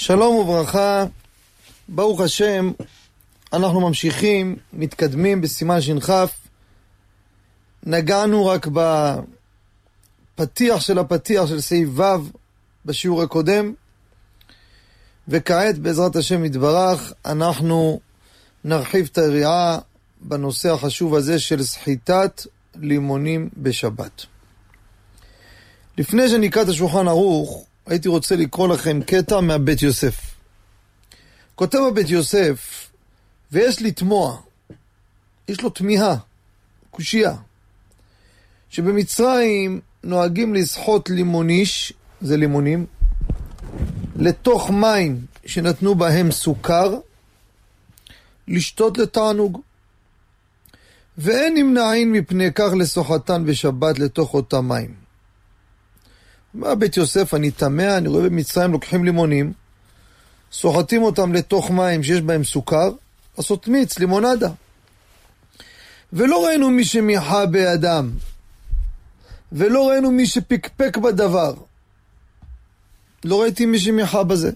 שלום וברכה, ברוך השם, אנחנו ממשיכים, מתקדמים בסימן שנחף. נגענו רק בפתיח של סעיף ו' בשיעור הקודם, וכעת בעזרת השם יתברך אנחנו נרחיב את היריעה בנושא החשוב הזה של סחיטת לימונים בשבת. לפני שנקרא את השולחן ערוך, הייתי רוצה לקרוא לכם קטע מהבית יוסף. כותב הבית יוסף, ויש לתמוע, יש לו תמיהה, קושייה, שבמצרים נוהגים לסחוט לימוניש, זה לימונים, לתוך מים שנתנו בהם סוכר, לשתות לתענוג. ואין נמנעים מפני כך לסוחתן בשבת לתוך אותם מים. מה בית יוסף, אני תמה, אני רואה במצרים לוקחים לימונים, סוחטים אותם לתוך מים שיש בהם סוכר, לעשות מיץ, לימונדה. ולא ראינו מי שמיחה באדם, ולא ראינו מי שפקפק בדבר. לא ראיתי מי שמיחה בזה.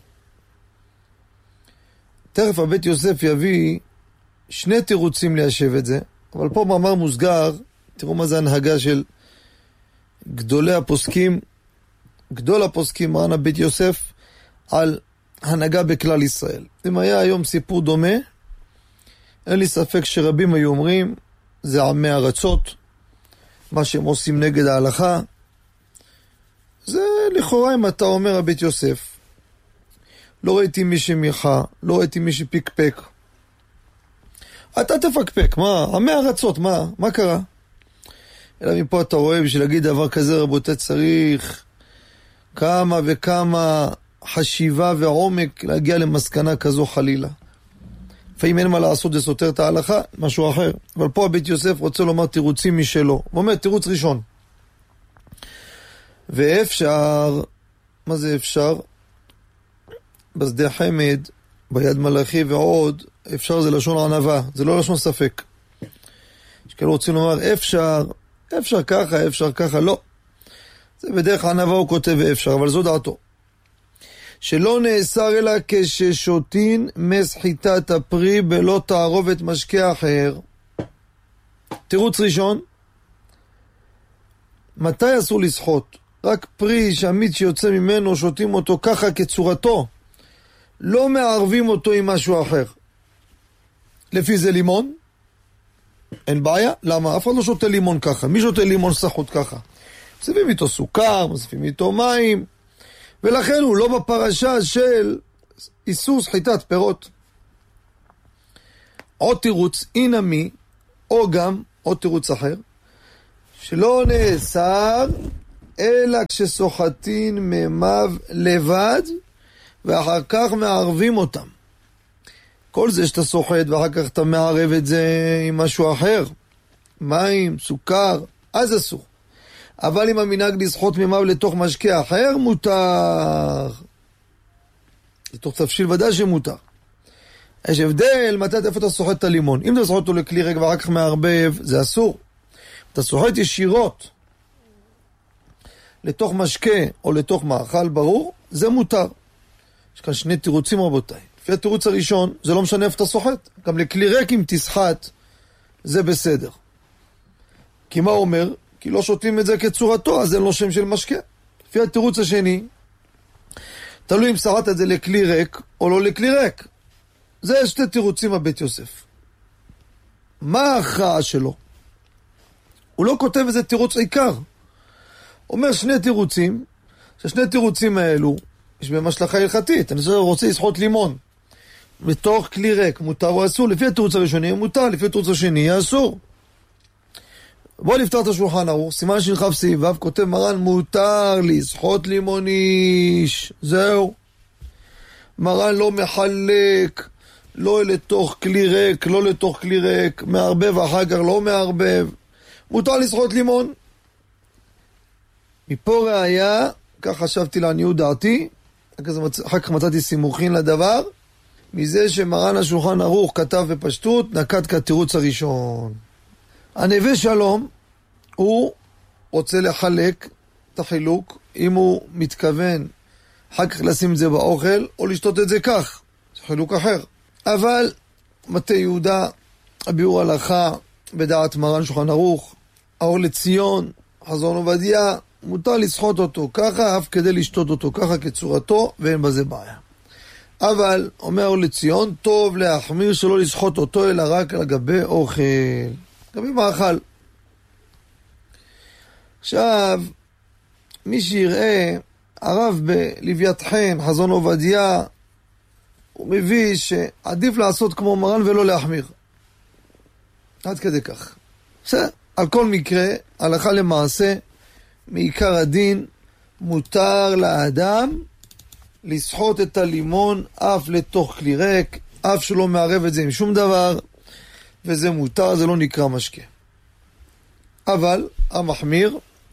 תכף הבית יוסף יביא שני תירוצים ליישב את זה, אבל פה מאמר מוסגר, תראו מה זה הנהגה של גדולי הפוסקים, גדול הפוסקים מרן הבית יוסף, על הנהגה בכלל ישראל. אם היה היום סיפור דומה, אין לי ספק שרבים היו אומרים, זה עמי ארצות, מה שהם עושים נגד ההלכה. זה לכאורה אם אתה אומר הבית יוסף, לא ראיתי מי שמיחה, לא ראיתי מי שפקפק. אתה תפקפק, מה? עמי ארצות, מה קרה? אלא מפה אתה רואה, בשביל להגיד דבר כזה רבותי צריך כמה וכמה חשיבה ועומק להגיע למסקנה כזו חלילה. לפעמים אין מה לעשות, זה סותר את ההלכה, משהו אחר. אבל פה הבית יוסף רוצה לומר תירוצים משלו. הוא אומר, תירוץ ראשון. ואפשר, מה זה אפשר? בשדה חמד, ביד מלאכי ועוד, אפשר זה לשון ענבה, זה לא לשון ספק. יש כאלה רוצים לומר, אפשר ככה, לא. זה בדרך ענבה הוא כותב ואפשר, אבל זו דעתו. שלא נאסר אלא כששותין מסחיטת הפרי בלא תערובת משקה אחר. תירוץ ראשון, מתי אסור לסחוט? רק פרי שהמיץ שיוצא ממנו שותים אותו ככה כצורתו, לא מערבים אותו עם משהו אחר. לפי זה לימון, אין בעיה. למה? אף אחד לא שותה לימון ככה. מי שותה לימון סחוט ככה? מוסיפים איתו סוכר, מוסיפים איתו מים, ולכן הוא לא בפרשה של איסור סחיטת פירות. עוד תירוץ, אינמי, או גם עוד תירוץ אחר, שלא נאסר אלא כשסוחטין מימיו לבד ואחר כך מערבים אותם. כל זה שאתה סוחט ואחר כך אתה מערב את זה עם משהו אחר, מים, סוכר, אז אסור. אבל אם המנהג לסחוט מימיו לתוך משקה אחר, מותר. לתוך תבשיל ודאי שמותר. יש הבדל מתי איפה אתה סוחט את הלימון. אם אתה סוחט אותו לכלי ריק ואחר כך מערבב, זה אסור. אתה סוחט ישירות לתוך משקה או לתוך מאכל ברור, זה מותר. יש כאן שני תירוצים רבותיי. לפי התירוץ הראשון, זה לא משנה איפה אתה סוחט. גם לכלי ריק אם תסחט, זה בסדר. כי מה הוא אומר? כי לא שותים את זה כצורתו, אז אין לו שם של משקה. לפי התירוץ השני, תלוי אם סחט את זה לכלי ריק או לא לכלי ריק. זה שתי תירוצים הבית יוסף. מה ההכרעה שלו? הוא לא כותב איזה תירוץ עיקר. אומר שני תירוצים, ששני תירוצים האלו, יש בהם השלכה הלכתית. אני רוצה לסחוט לימון בתוך כלי ריק, מותר או אסור. לפי התירוץ הראשוני מותר, לפי התירוץ השני אסור. בואו נפתח את השולחן ערוך, סימן שנחף סעיף ו', כותב מרן, מותר לסחוט לימוניש. זהו. מרן לא מחלק, לא לתוך כלי ריק, לא לתוך כלי ריק, מערבב אחר כך לא מערבב. מותר לסחוט לימון. מפה ראיה, כך חשבתי לעניות דעתי, אחר כך מצאתי סימוכין לדבר, מזה שמרן השולחן ערוך כתב בפשטות, נקט כתירוץ הראשון. הנווה שלום, הוא רוצה לחלק את החילוק, אם הוא מתכוון אחר כך לשים את זה באוכל, או לשתות את זה כך. זה חילוק אחר. אבל מטה יהודה, הביאור הלכה, בדעת מרן שולחן ערוך, האור לציון, חזון עובדיה, מותר לסחוט אותו ככה, אף כדי לשתות אותו ככה כצורתו, ואין בזה בעיה. אבל, אומר האור לציון, טוב להחמיר שלא לסחוט אותו, אלא רק על גבי אוכל. גבי מאכל. עכשיו, מי שיראה, הרב בלוויתכם, חזון עובדיה, הוא מביא שעדיף לעשות כמו מרן ולא להחמיר. עד כדי כך. בסדר, על כל מקרה, הלכה למעשה, מעיקר הדין, מותר לאדם לסחוט את הלימון אף לתוך כלי ריק, אף שלא מערב את זה עם שום דבר, וזה מותר, זה לא נקרא משקה. אבל המחמיר,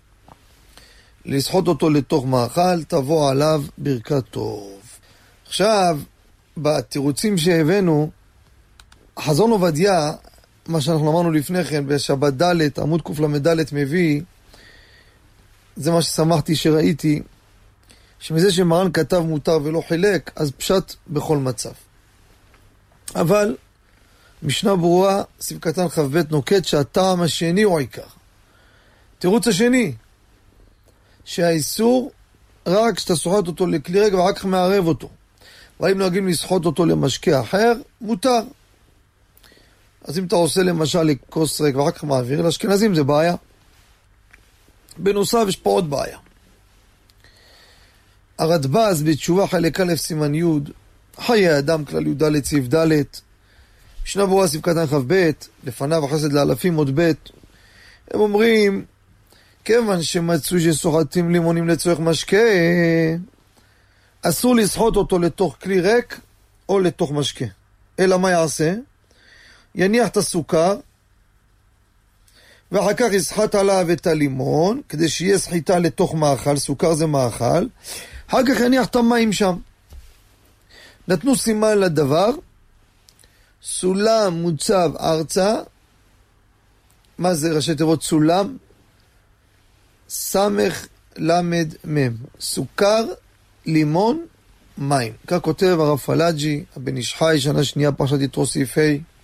לסחוט אותו לתוך מאכל, תבוא עליו ברכת טוב. עכשיו, בתירוצים שהבאנו, חזון עובדיה, מה שאנחנו אמרנו לפני כן, בשבת ד' עמוד קל"ד מביא, זה מה ששמחתי שראיתי, שמזה שמרן כתב מותר ולא חילק, אז פשט בכל מצב. אבל, משנה ברורה, סעיף קטן כ"ב נוקט שהטעם השני הוא העיקר. תירוץ השני, שהאיסור רק שאתה סוחט אותו לכלי ריק ורק מערב אותו. אבל אם נוהגים לסחוט אותו למשקה אחר, מותר. אז אם אתה עושה למשל לכוס ריק ורק מעביר, לאשכנזים זה בעיה. בנוסף יש פה עוד בעיה. הרדב"ז בתשובה חלק א' סימן י', חיי אדם כלל י"ד סעיף ד', משנה ברורה סעיף קטן כ"ב, לפניו החסד לאלפים עוד ב', הם אומרים, כיוון שמצאו שסוחטים לימונים לצורך משקה, אסור לסחוט אותו לתוך כלי ריק או לתוך משקה. אלא מה יעשה? יניח את הסוכר, ואחר כך יסחט עליו את הלימון, כדי שיהיה סחיטה לתוך מאכל, סוכר זה מאכל, אחר כך יניח את המים שם. נתנו סימן לדבר, סולם מוצב ארצה, מה זה ראשי תיבות סולם? סמך למד מם, סוכר, לימון, מים. כך כותב הרב פלאג'י, הבן איש חי, שנה שנייה פרשת יתרו סעיף ה'.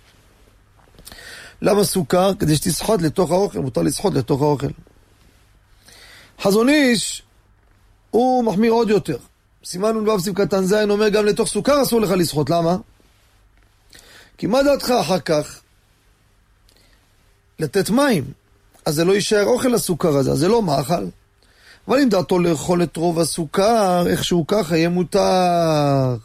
למה סוכר? כדי שתסחוט לתוך האוכל, מותר לסחוט לתוך האוכל. חזון איש, הוא מחמיר עוד יותר. סימן נ"ו סעיף קטן ז' אומר גם לתוך סוכר אסור לך לסחוט, למה? כי מה דעתך אחר כך? לתת מים. אז זה לא יישאר אוכל לסוכר הזה, אז זה לא מאכל. אבל אם דעתו לאכול את רוב הסוכר, איכשהו ככה יהיה מותר.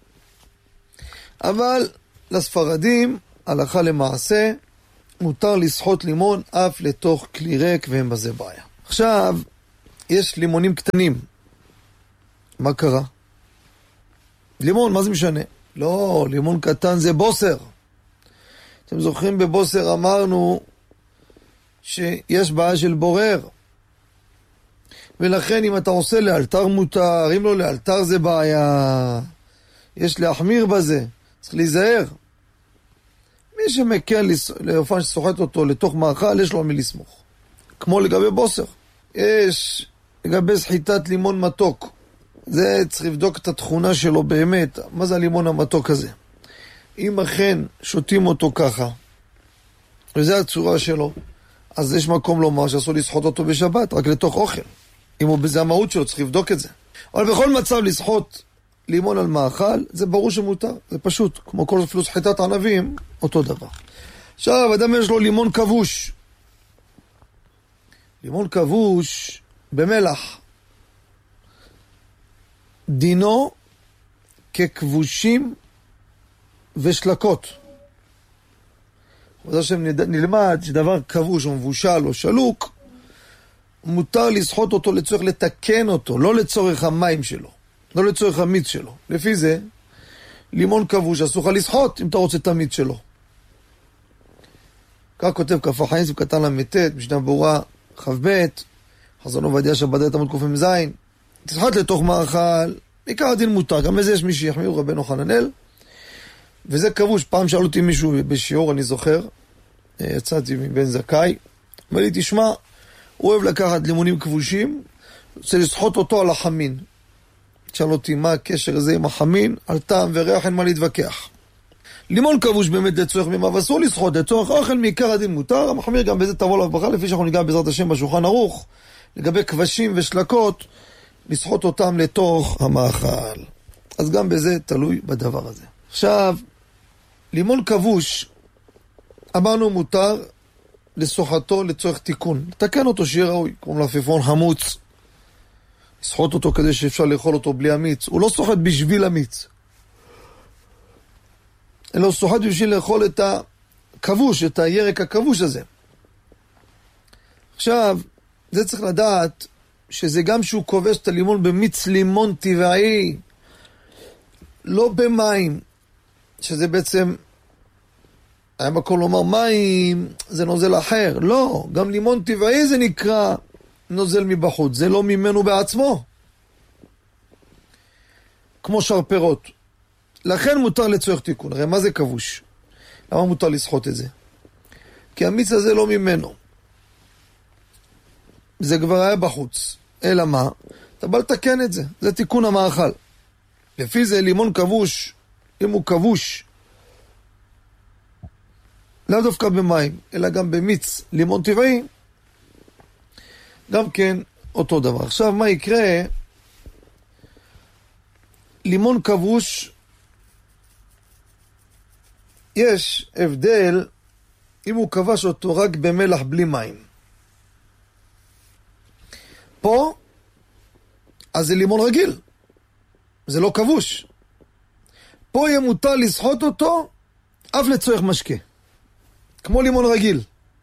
אבל לספרדים, הלכה למעשה, מותר לסחוט לימון אף לתוך כלי ריק, והם בזה בעיה. עכשיו, יש לימונים קטנים. מה קרה? לימון, מה זה משנה? לא, לימון קטן זה בוסר. אתם זוכרים בבוסר אמרנו שיש בעיה של בורר. ולכן אם אתה עושה לאלתר מותר, אם לא לאלתר זה בעיה. יש להחמיר בזה, צריך להיזהר. מי שמקל לאופן שסוחט אותו לתוך מאכל, יש לו מי לסמוך. כמו לגבי בוסר. יש לגבי סחיטת לימון מתוק. זה צריך לבדוק את התכונה שלו באמת. מה זה הלימון המתוק הזה? אם אכן שותים אותו ככה, וזו הצורה שלו, אז יש מקום לומר שאסור לסחוט אותו בשבת, רק לתוך אוכל. אם הוא בזה המהות שלו, צריך לבדוק את זה. אבל בכל מצב לסחוט לימון על מאכל, זה ברור שמותר. זה פשוט, כמו כל אפילו סחיטת ענבים, אותו דבר. עכשיו, אדם יש לו לימון כבוש. לימון כבוש במלח. דינו ככבושים ושלקות. וזה שנלמד שדבר כבוש או מבושל או שלוק, מותר לסחוט אותו לצורך לתקן אותו, לא לצורך המים שלו, לא לצורך המיץ שלו. לפי זה, לימון כבוש אסור לך לסחוט אם אתה רוצה את המיץ שלו. כך כותב כ"ח סעיף קטן ל"ט, משנה ברורה כ"ב, חזון עובדיה שבת ד' עמוד קמ"ז, תסחט לתוך מאכל, בעיקר הדין מותר, גם בזה יש מי שיחמירו, רבנו חננאל, וזה כבוש. פעם שאלו אותי מישהו בשיעור, אני זוכר, יצאתי מבן זכאי, אומר לי, תשמע, הוא אוהב לקחת לימונים כבושים, רוצה לסחוט אותו על החמין. תשאל אותי מה הקשר הזה עם החמין, על טעם וריח אין מה להתווכח. לימון כבוש באמת לצורך מימה, ואסור לסחוט, לצורך אוכל מעיקר הדין מותר, המחמיר גם בזה תבוא לו ברכה, לפי שאנחנו ניגע בעזרת השם בשולחן ערוך, לגבי כבשים ושלקות, לסחוט אותם לתוך המאכל. אז גם בזה תלוי בדבר הזה. עכשיו, לימון כבוש, אמרנו מותר לסוחטו לצורך תיקון. לתקן אותו שיהיה ראוי, כמו מלפפון חמוץ. לסחוט אותו כדי שאפשר לאכול אותו בלי המיץ. הוא לא סוחט בשביל המיץ. אלא הוא סוחט בשביל לאכול את הכבוש, את הירק הכבוש הזה. עכשיו, זה צריך לדעת שזה גם שהוא כובש את הלימון במיץ לימון טבעי, לא במים, שזה בעצם, היה מקום לומר מים, זה נוזל אחר. לא, גם לימון טבעי זה נקרא נוזל מבחוץ, זה לא ממנו בעצמו. כמו שאר פירות. לכן מותר לצורך תיקון. הרי מה זה כבוש? למה מותר לסחוט את זה? כי המיץ הזה לא ממנו. זה כבר היה בחוץ. אלא מה? אתה בא לתקן את זה. זה תיקון המאכל. לפי זה לימון כבוש, אם הוא כבוש, לא דווקא במים, אלא גם במיץ לימון טבעי, גם כן אותו דבר. עכשיו מה יקרה? לימון כבוש, יש הבדל אם הוא כבש אותו רק במלח בלי מים. פה, אז זה לימון רגיל. זה לא כבוש. פה יהיה מותר לסחוט אותו, אף לצורך משקה. כמו לימון רגיל.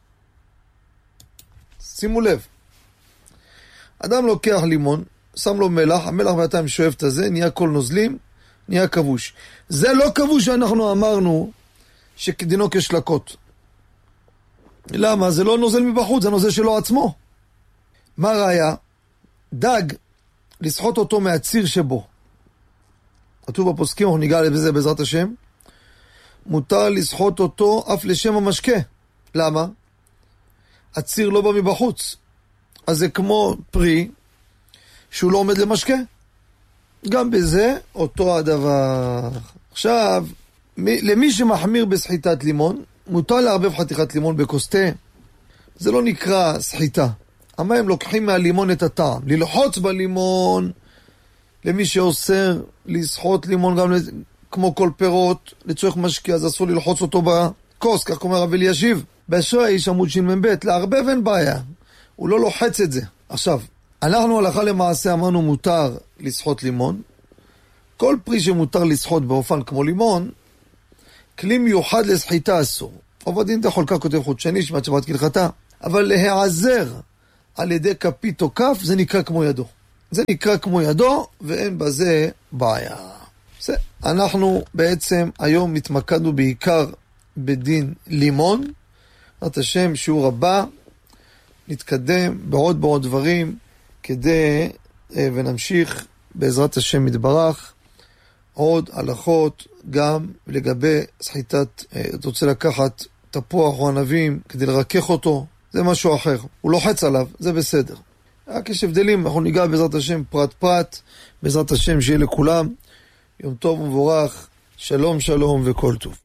שימו לב. אדם לוקח לימון, שם לו מלח, המלח בעתיים שואב את הזה, נהיה כל נוזלים, נהיה כבוש. זה לא כבוש שאנחנו אמרנו שדינו כשלקות. למה? זה לא נוזל מבחוץ, זה נוזל שלו עצמו. מה ראיה? דג, לסחוט אותו מהציר שבו. כתוב בפוסקים, אנחנו ניגע לזה בעזרת השם, מותר לסחוט אותו אף לשם המשקה. למה? הציר לא בא מבחוץ. אז זה כמו פרי שהוא לא עומד למשקה. גם בזה אותו הדבר. עכשיו, למי שמחמיר בסחיטת לימון, מותר לערבב חתיכת לימון בכוס תה. זה לא נקרא סחיטה. אבל הם לוקחים מהלימון את הטעם. ללחוץ בלימון, למי שאוסר לסחוט לימון גם כמו כל פירות, לצורך משקה, אז אסור ללחוץ אותו בכוס, כך אומר רב אלישיב. באשרי האיש עמוד שמ"ב, לערבב אין בעיה. הוא לא לוחץ את זה. עכשיו, אנחנו הלכה למעשה אמרנו מותר לסחוט לימון. כל פרי שמותר לסחוט באופן כמו לימון, כלי מיוחד לסחיטה אסור. עובדין דחולקה כותב חודשני, שבת שבת כהלכתה. אבל להיעזר על ידי כפית או כף, זה נקרא כמו ידו. זה נקרא כמו ידו, ואין בזה בעיה. זה, אנחנו בעצם היום התמקדנו בעיקר בדין לימון. את השם שיעור הבא, נתקדם בעוד דברים, כדי ונמשיך בעזרת השם יתברך, עוד הלכות גם לגבי סחיטת, אתה רוצה לקחת תפוח או ענבים כדי לרכך אותו, זה משהו אחר. הוא לוחץ עליו, זה בסדר. רק יש הבדלים, אנחנו ניגע בעזרת השם פרט, בעזרת השם שיהיה לכולם יום טוב ומבורך, שלום שלום וכל טוב.